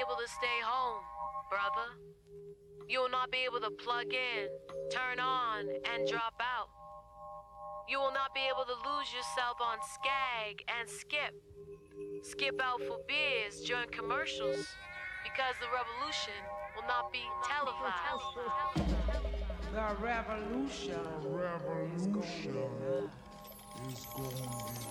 able to stay home, brother. You will not be able to plug in, turn on, and drop out. You will not be able to lose yourself on Skag and Skip. Skip out for beers during commercials because the revolution will not be televised. The revolution The revolution is going to be